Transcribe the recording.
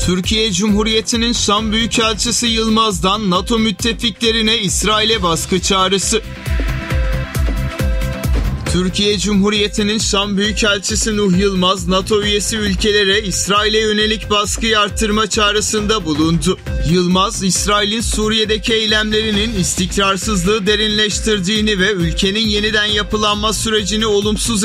Türkiye Cumhuriyeti'nin Şam Büyükelçisi Yılmaz'dan NATO müttefiklerine İsrail'e baskı çağrısı. Türkiye Cumhuriyeti'nin Şam Büyükelçisi Nuh Yılmaz, NATO üyesi ülkelere İsrail'e yönelik baskıyı artırma çağrısında bulundu. Yılmaz, İsrail'in Suriye'deki eylemlerinin istikrarsızlığı derinleştirdiğini ve ülkenin yeniden yapılanma sürecini olumsuz